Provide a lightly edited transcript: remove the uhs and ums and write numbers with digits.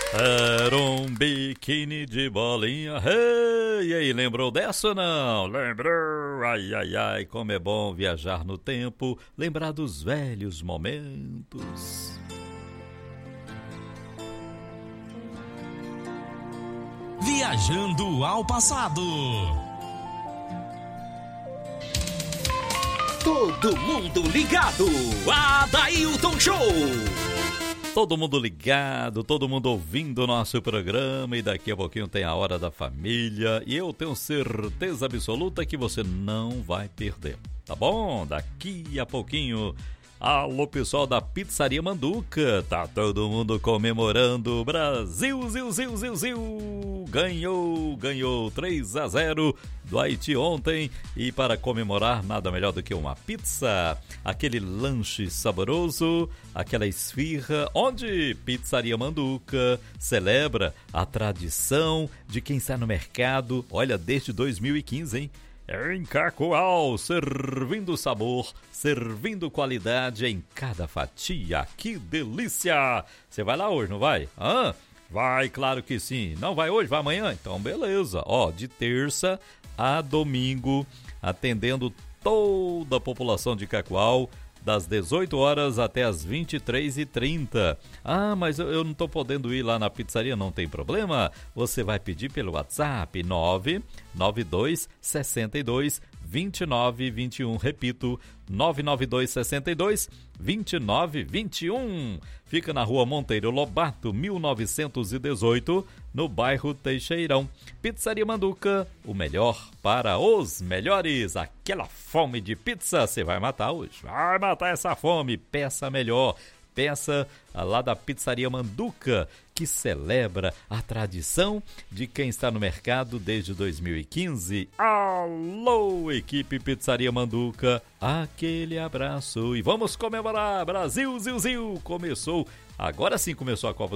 Era um biquíni de bolinha. Hey! E aí, lembrou dessa ou não? Lembrou? Ai, ai, ai, como é bom viajar no tempo, lembrar dos velhos momentos. Viajando ao passado. Todo mundo ligado. Adailton Show. Todo mundo ligado, todo mundo ouvindo o nosso programa e daqui a pouquinho tem a Hora da Família e eu tenho certeza absoluta que você não vai perder, tá bom? Daqui a pouquinho, alô pessoal da Pizzaria Manduca, tá todo mundo comemorando, Brasil, ganhou 3-0 do Haiti ontem e para comemorar nada melhor do que uma pizza, aquele lanche saboroso, aquela esfirra, onde Pizzaria Manduca celebra a tradição de quem está no mercado, olha, desde 2015, hein? Em Cacoal, servindo sabor, servindo qualidade em cada fatia. Que delícia! Você vai lá hoje, não vai? Hã? Vai, claro que sim. Não vai hoje, vai amanhã? Então, beleza. Ó, de terça a domingo, atendendo toda a população de Cacoal, das 18 horas até as 23h30. Ah, mas eu não estou podendo ir lá na pizzaria, não tem problema. Você vai pedir pelo WhatsApp 992 62 29 21. Repito, 992 62 29 21. Fica na Rua Monteiro Lobato, 1918, no bairro Teixeirão. Pizzaria Manduca, o melhor para os melhores. Aquela fome de pizza, você vai matar hoje. Vai matar essa fome, peça melhor. Peça lá da Pizzaria Manduca, que celebra a tradição de quem está no mercado desde 2015. Alô, equipe Pizzaria Manduca, aquele abraço e vamos comemorar. Brasil, Zil, começou, agora sim começou a Copa